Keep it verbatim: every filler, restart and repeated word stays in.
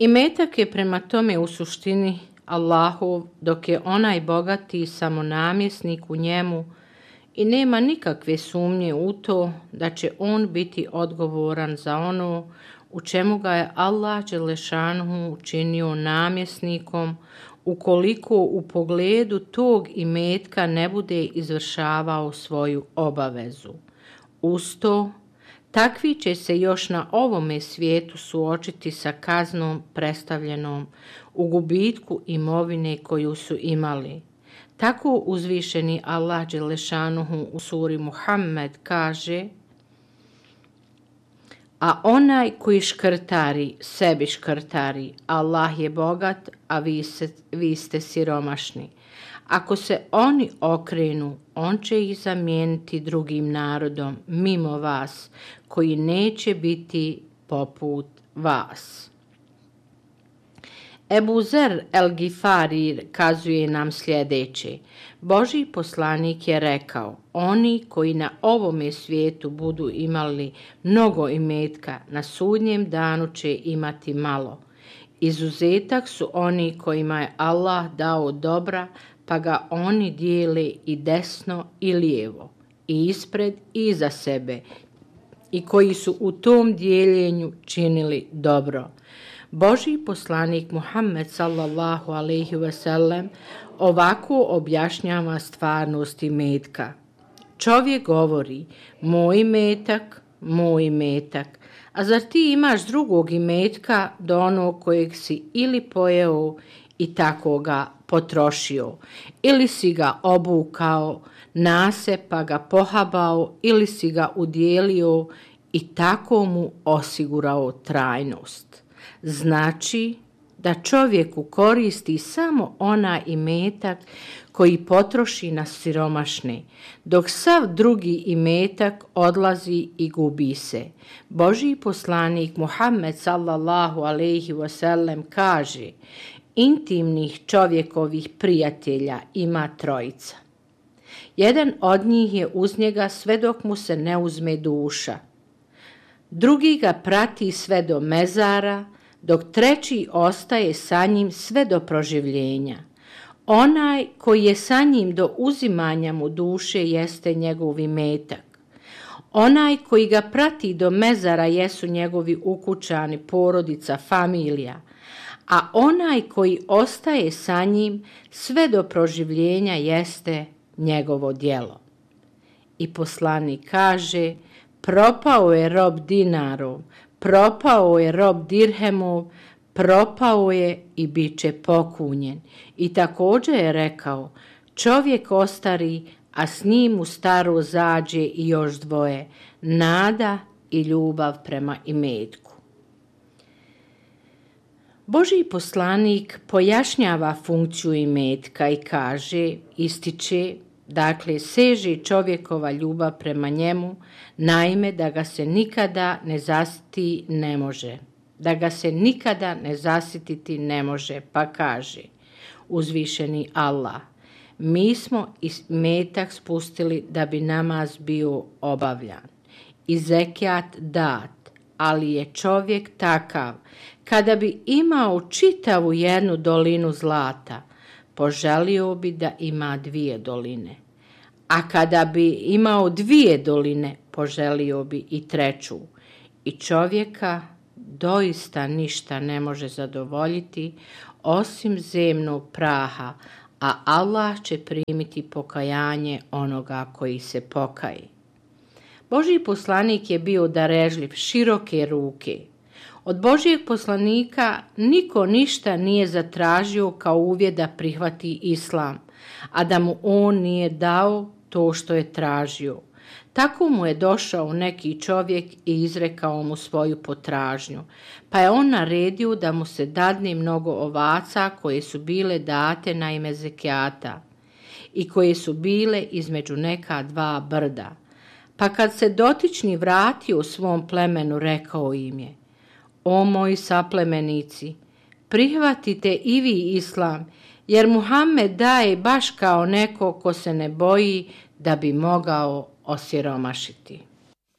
Imetak je prema tome u suštini Allahov, dok je onaj bogati samo namjesnik u njemu i nema nikakve sumnje u to da će on biti odgovoran za ono u čemu ga je Allah dželešanuhu učinio namjesnikom, ukoliko u pogledu tog imetka ne bude izvršavao svoju obavezu. Uz to, takvi će se još na ovome svijetu suočiti sa kaznom predstavljenom u gubitku imovine koju su imali. Tako uzvišeni Allah dželešanuhu u suri Muhammed kaže: a onaj koji škrtari, sebi škrtari, Allah je bogat, a vi, se, vi ste siromašni. Ako se oni okrenu, on će ih zamijeniti drugim narodom mimo vas, koji neće biti poput vas. Ebu Zer el-Gifari kazuje nam sljedeće: Božji poslanik je rekao, oni koji na ovome svijetu budu imali mnogo imetka, na sudnjem danu će imati malo. Izuzetak su oni kojima je Allah dao dobra, pa ga oni dijele i desno i lijevo, i ispred i iza sebe, i koji su u tom dijeljenju činili dobro. Božji poslanik Muhammed sallallahu alejhi ve sellem ovako objašnjava stvarnost imetka. Čovjek govori: moj imetak, moj imetak, a zar ti imaš drugog imetka do onog kojeg si ili pojeo i tako ga potrošio, ili si ga obukao na se pa ga pohabao, ili si ga udjelio i tako mu osigurao trajnost. Znači da čovjeku koristi samo onaj imetak koji potroši na siromašne, dok sav drugi imetak odlazi i gubi se. Božji poslanik Muhammed sallallahu alejhi ve sellem kaže: intimnih čovjekovih prijatelja ima trojica. Jedan od njih je uz njega sve dok mu se ne uzme duša. Drugi ga prati sve do mezara, dok treći ostaje sa njim sve do proživljenja. Onaj koji je sa njim do uzimanja mu duše jeste njegov imetak. Onaj koji ga prati do mezara jesu njegovi ukućani, porodica, familija, a onaj koji ostaje sa njim sve do proživljenja jeste njegovo djelo. I poslanik kaže: propao je rob dinarov, propao je rob dirhemov, propao je i bit će pokunjen. I također je rekao: čovjek ostari, a s njim u staro zađe i još dvoje, nada i ljubav prema imetku. Božji poslanik pojašnjava funkciju imetka i kaže, ističe, dakle seže čovjekova ljubav prema njemu, naime da ga se nikada ne zasiti ne može. Da ga se nikada ne zasititi ne može, pa kaže uzvišeni Allah: mi smo imetak spustili da bi namaz bio obavljan i zekijat dat, ali je čovjek takav, kada bi imao čitavu jednu dolinu zlata, poželio bi da ima dvije doline. A kada bi imao dvije doline, poželio bi i treću. I čovjeka doista ništa ne može zadovoljiti osim zemnog praha, a Allah će primiti pokajanje onoga koji se pokaje. Božji poslanik je bio darežljiv, široke ruke. Od Božjeg poslanika niko ništa nije zatražio kao uvjet da prihvati islam, a da mu on nije dao to što je tražio. Tako mu je došao neki čovjek i izrekao mu svoju potražnju, pa je on naredio da mu se dadne mnogo ovaca koje su bile date na ime zekijata i koje su bile između neka dva brda. Pa kad se dotični vratio svom plemenu, rekao im je: o moji saplemenici, prihvatite i vi islam, jer Muhammed daje baš kao neko ko se ne boji da bi mogao osiromašiti.